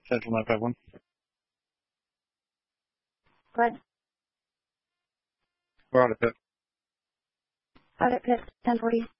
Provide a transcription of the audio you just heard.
Central 951. Go ahead. We're out of pit. Out at pit, 1040.